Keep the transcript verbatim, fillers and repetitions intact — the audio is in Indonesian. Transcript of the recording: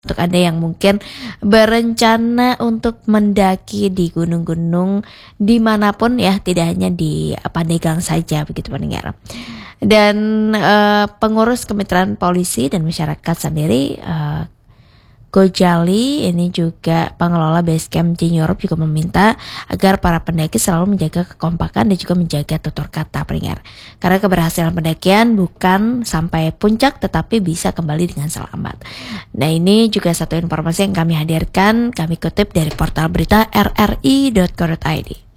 Untuk Anda yang mungkin berencana untuk mendaki di gunung-gunung dimanapun ya, tidak hanya di Pandeglang saja begitu pendengar. Dan uh, pengurus Kemitraan Polisi dan Masyarakat sendiri, uh, Gojali, ini juga pengelola base camp Cinyorop juga meminta agar para pendaki selalu menjaga kekompakan dan juga menjaga tutur kata pendengar. Karena keberhasilan pendakian bukan sampai puncak tetapi bisa kembali dengan selamat. Nah, ini juga satu informasi yang kami hadirkan, kami kutip dari portal berita r r i dot co dot i d.